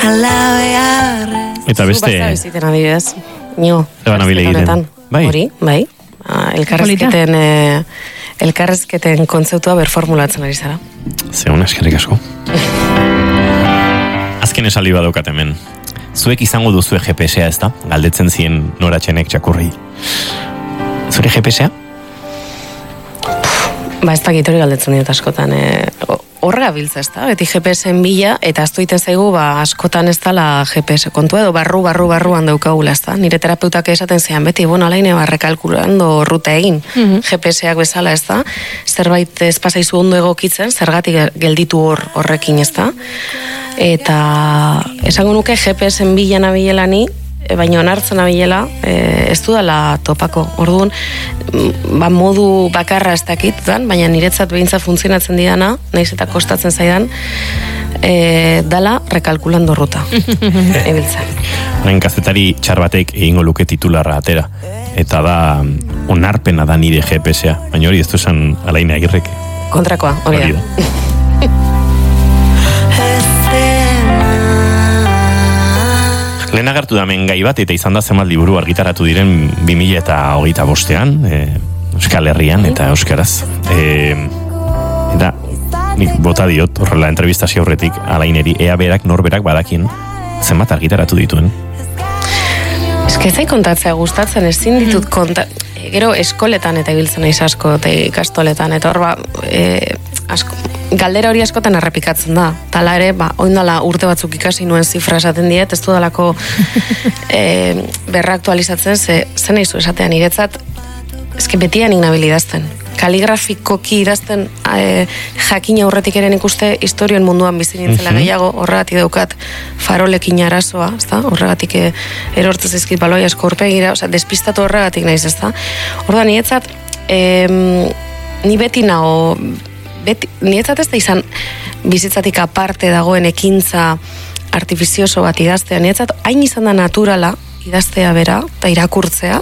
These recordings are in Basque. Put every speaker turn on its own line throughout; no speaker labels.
Eta beste...
Zu basta biziten adibidez. Nio.
Eban abile egiten. Bai.
Hori, bai. Elkarrezketen kontzeptua berformulatzen ari zara.
Zeuna, eskerrik asko. Azken esaldi badokat hemen. Zuek izango duzue GPS-a, ez da? Galdetzen zien noratxenek txakurri. Zure GPS-a?
Ba, ez dakit hori galdetzen diot askotan. Horrega biltza, ez da? Beti GPS-en bila, eta aztu iten zaigu, askotan ez dala GPS kontua, edo barruan daukagula, ez da? Nire terapeutak esaten zean, beti, alaine rekalkulando ruta egin. GPS-ak bezala, ez da? Zerbait ez pasaizu ondo egokitzen, zergatik gelditu horrekin, ez da? Eta esango nuke GPS-en bila nabilela ni, baina onartzen abilela, ez dudala topako. Orduan, modu bakarra ez dakit, baina niretzat behintzat funtzionatzen didana, nahiz eta kostatzen zaidan, dala rekalkulando ruta. Ebiltzen.
Horen kazetari txar batek egingo luke titularra atera. Eta da, onarpena da nire GPS-a. Baina hori ez du esan Alaina Agirrek.
Kontrakoa, hori da.
Lehen agertu da gai bat, eta izan da zenbat liburu argitaratu diren 2025an, Euskal Herrian eta Euskaraz. Eta nik bota diot, horrela entrevistazio horretik Alaineri, ea berak, norberak badakin, zenbat argitaratu dituen.
Eskezai kontatzea gustatzen, ezin ditut gero eskoletan eta ibiltzen naiz asko, eta ikastoletan, eta hor galdera hori askotan errepikatzen da. Tala ere, oindala urte batzuk ikasi nuen zifra esaten diet, ez dudalako berraktualizatzen, zen eizu esatean iretzat, ezke betian ignabilidazten. Kaligrafikoki idazten jakin aurretik eren ikuste historioen munduan bizi nintzela gehiago, horregatik daukat farolekin arazoa, horregatik erortzez ezkit baloi asko urpegira, despistatu horregatik naiz, ez da? Orduan, niretzat, ni beti nago, niretzat ez da izan bizitzatik aparte dagoen ekintza artifizioso bat idaztea, niretzat hain izan da naturala idaztea bera, eta irakurtzea,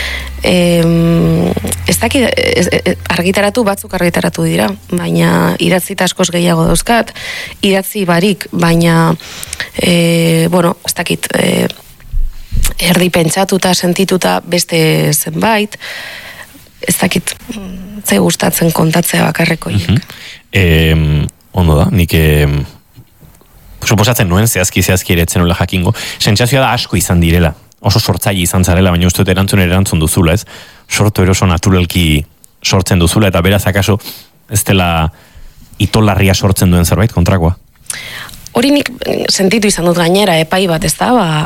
ez dakit, argitaratu batzuk argitaratu dira, baina idatzita askoz gehiago dauzkat, idatzi barik, baina ez dakit, erdi pentsatuta, sentituta beste zenbait, ez dakit, ze gustatzen kontatzea bakarrekoiek.
Ondo da, nik suposatzen nuen, zehazki eretzen nola jakingo, sentsazioa da asko izan direla, oso sortzaile izan zarela, baina uste erantzun duzula, ez? Sortu eroso naturalki sortzen duzula, eta beraz akaso ez dela itolarria sortzen duen zerbait kontrakoa?
Hori nik sentitu izan dut gainera, epai bat, ez da,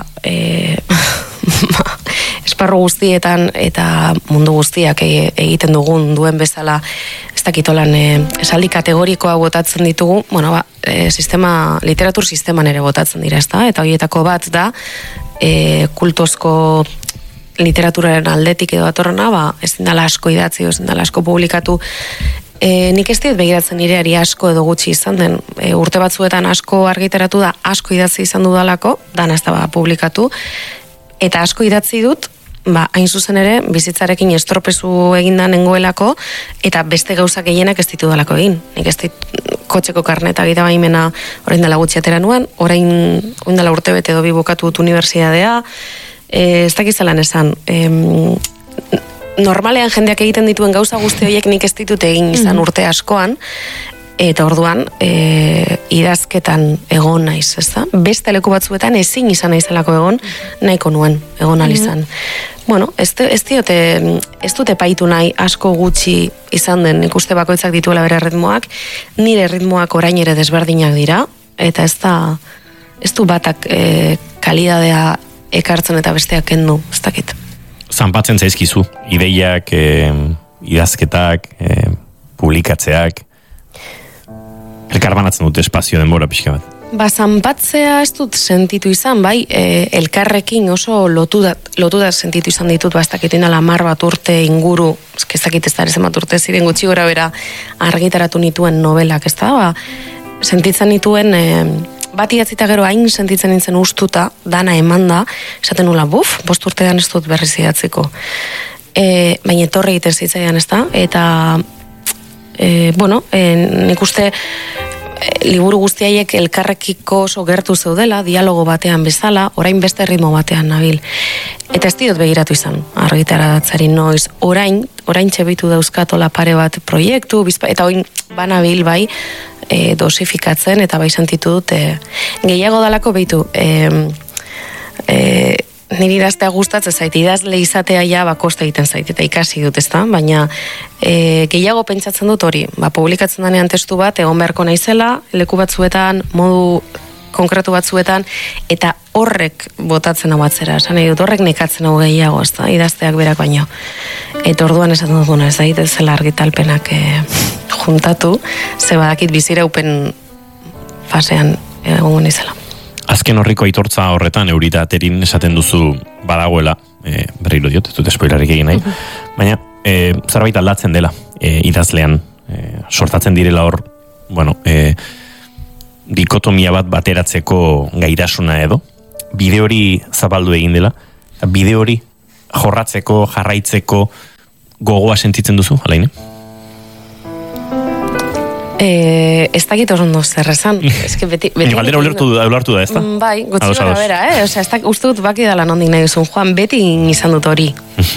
esparru guztietan eta mundu guztiak egiten duen bezala, ez dakitolan esaldi kategorikoa botatzen ditugu, literatur sisteman ere botatzen dira, ez da, eta horietako bat da, kultozko literaturaren aldetik edo atorrena, ezin dala asko idatzi, ezin dala asko publikatu, nik ez diet begiratzen nireari asko edo gutxi izan den, urte batzuetan asko argitaratu da, asko idatzi izan dudalako, dana ez da publikatu, eta asko idatzi dut, hain zuzen ere, bizitzarekin estropezu eginda nengoelako, eta beste gauzak gehienak ez ditu dalako egin. Nik ez dit kotxeko karneta gita baimena orain dela gutxi atera nuen, orain dela urte bete dobi bukatu dut unibertsitatea, ez dakizalan esan, normalean jendeak egiten dituen gauza guzti horiek nik ez ditut egin izan urte askoan, eta orduan idazketan egon naiz, ez da? Beste leku batzuetan ezin izan naizelako egon, nahiko nuen egon alizan. Ez dute paitu nahi asko gutxi izan den, ikuste bakoitzak dituela bere ritmoak, nire ritmoak orain ere desberdinak dira, eta ez du batak kalidadea ekartzen eta besteak kendu, ez dakit.
Zanpatzen zaizkizu, ideiak, idazketak, publikatzeak, elkarbanatzen dute espazio denbora pixka bat.
Zanpatzea ez dut sentitu izan, bai, elkarrekin oso lotuda sentitu izan ditut, ez dakitin ala 10 bat urte inguru, ez dakit ez da ere zenbat urte ziren gutxi gora bera argitaratu nituen novelak, ez da, sentitzen nituen, bat idatzita gero hain sentitzen nintzen ustuta, dana emanda, esaten nula, 5 urtean ez dut berriz idatziko. Baina etorri egiten zitzaidan, ez da, eta nik uste liburu guztiaiek elkarrekiko oso gertu zeudela, dialogo batean bezala, orain beste ritmo batean nabil. Eta ez diot begiratu izan, argitaratzari noiz, orain txebitu dauzkatola pare bat proiektu, eta orain banabil bai, dosifikatzen, eta bai sentitu dut, gehiago dalako behitu, niri idaztea gustatzen zait, idazle izatea ja kosta egiten zait, eta ikasi dut, ezta? Baina gehiago pentsatzen dut hori, publikatzen danean testu bat, egon beharko naizela, leku batzuetan, modu konkretu batzuetan, eta horrek botatzen hau atzera, esan nahi dut, horrek nekatzen hau gehiago, ezta? Idazteak berak baino. Eta orduan esaten dut, ez da, zela argitalpenak juntatu, ze badakit biziraupen fasean egongo nizela.
Azken horriko aitortza horretan, Eurita Aterin esaten duzu badagoela, berriro diot, ez dut spoilerik egin nahi, baina zerbait aldatzen dela idazlean, sortatzen direla hor, bueno, dikotomia bat bateratzeko gaitasuna edo, bide hori zabaldu egin dela, bide hori jorratzeko, jarraitzeko gogoa sentitzen duzu, Alaine?
Ez dakit oso zer esan.
Galdera ulertu da, ez da?
Bai, gutxi gara bera, uste dut baki dala nondik nahi duzun, Juan, beti izan dut hori.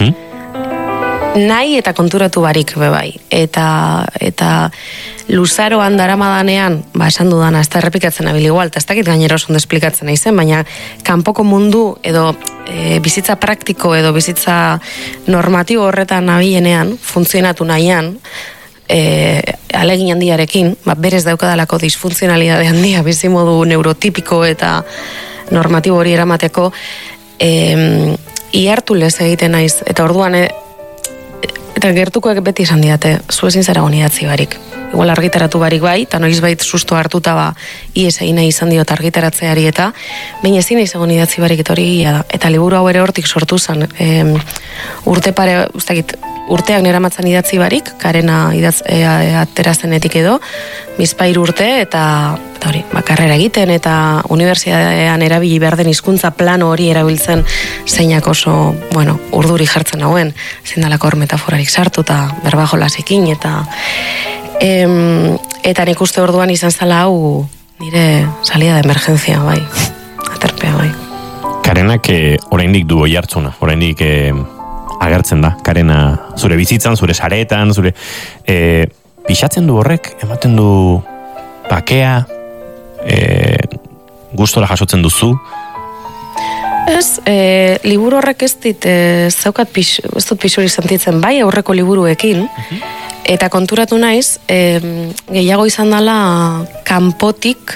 Nahi eta konturatu barik bebai. Eta luzaroan daramadanean, esan dudana, ez da errepikatzen abil igual, eta ez dakit gainera oso ondo esplikatzen naizen, baina kanpoko mundu edo bizitza praktiko edo bizitza normatibo horretan nabilenean, funtzionatu nahian, alegin handiarekin, berez daukadalako disfuntzionalidade handia, bizimodu neurotipiko eta normatibo hori eramateko, ihartu lez egiten naiz, eta orduan, eta gertukoek beti esan diate, zu ezin zara idatzi barik. Igual argitaratu barik bai, eta noiz bait susto hartuta ies egin nahi izan diot argitaratzeari eta, baina ezin nahi zagon idatzi barik eta hori gila da. Eta liburu hau ere hortik sortu zen, urteak neramatzen idatzi barik, Karena aterazenetik edo, bizpairu urte, eta hori, karrera egiten, eta unibertsitatean erabili behar den hizkuntza plano hori erabiltzen zeinak oso, urduri jartzen hauen, zindalako hor metaforarik sartu, eta berba jolasekin, eta nik uste orduan izan zala hau nire salida de emergencia, bai, aterpea, bai.
Karenak oraindik du oi hartzuna, oraindik agertzen da, Karena zure bizitzan, zure sareetan, zure pixatzen du horrek, ematen du bakea, gustora jasotzen duzu?
Ez, liburu horrek ez dit, ez dut pixuri sentitzen bai aurreko liburuekin, eta konturatu naiz, gehiago izan dela kanpotik,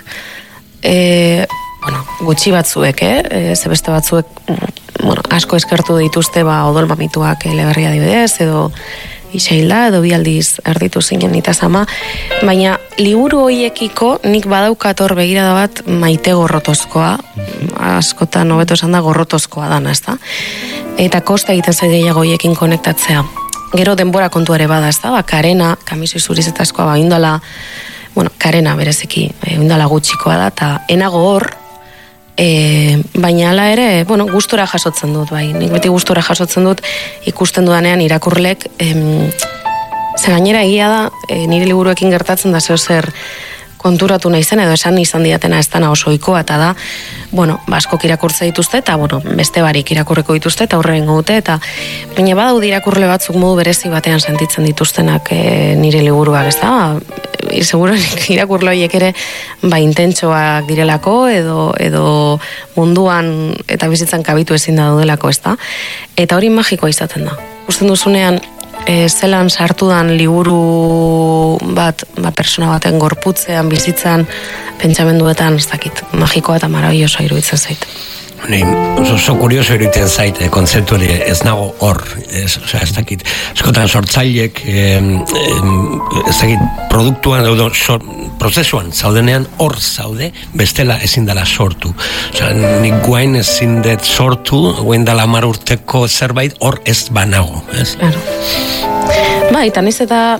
gutxi batzuek, ze beste batzuek, asko eskertu dituzte odol mamituak eleberria dibidez, edo Isailda, edo bi aldiz erditu zinen eta sama, baina liburu hoiekiko nik badaukator begirada bat maite gorrotozkoa, askotan hobeto esan da gorrotozkoa dana, ez da? Eta kosta egiten zait gehiago hoiekin konektatzea. Gero denbora kontuare bada, ez da? Karena, kamisoi zurizetazkoa indala, Karena bereziki, indala gutxikoa da, eta enago hor, baina ala ere, gustora jasotzen dut, bai. Nik beti gustora jasotzen dut ikusten dudanean irakurlek, ze gainera egia da, nire liburuekin gertatzen da zer konturatu nahi zen, edo esan izan diatena ez dana oso ohikoa, eta da, askok irakurtze dituzte, eta, beste barik irakurreko dituzte, eta aurre egingo dute, eta baina badaude irakurle batzuk modu berezi batean sentitzen dituztenak nire liburuak, ez da? Seguruenik irakurle horiek ere intentsoak direlako, edo munduan eta bizitzan kabitu ezin da daudelako, ez da? Eta hori magikoa izaten da. Usten duzunean, zelan sartudan liburu bat, persona baten gorputzean, bizitzan, pentsamenduetan, ez dakit, magikoa eta marabillosoa iruditzen zait.
Oso kurioso iruditzen zait, kontzeptu hori ez nago hor, ez dakit, eskotan sortzailek, ez dakit, produktuan, prozesuan zaudenean hor zaude, bestela ezin dela sortu. Nik guain ezin dut sortu, guain dela 10 urteko zerbait hor ez banago, ez?
Claro. Eta niz eta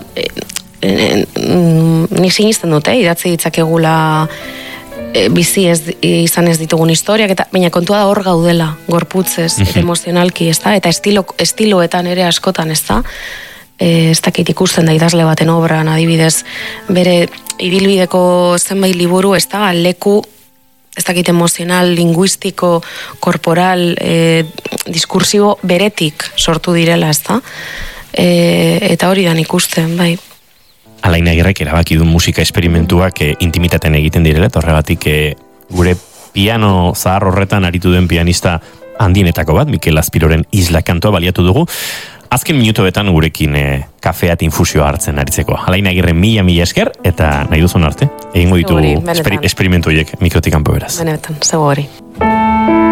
nik sinisten dute, idatzi ditzakegula bizi izan ez ditugun historiak, baina kontua da hor gaudela, gorputzez, eta emozionalki, ez da? Eta estiloetan ere askotan, ez da? ez dakit ikusten da idazle baten obran, adibidez, bere ibilbideko zenbait liburu, ez da, leku, ez dakit emozional, linguistiko, korporal, diskursibo beretik sortu direla, ez da? Eta hori dan ikusten, bai.
Alain Agirrek erabaki du musika esperimentuak intimitaten egiten direla, eta horregatik gure piano zahar horretan aritu den pianista handienetako bat, Mikel Azpiroren Isla kantoa baliatu dugu. Azken minutoetan gurekin kafeat infusioa hartzen aritzeko. Alain Agirre mila esker, eta nahi duzun arte, egingo ditugu esperimentu horiek mikrotik kanpo beraz.
Benetan, zego hori.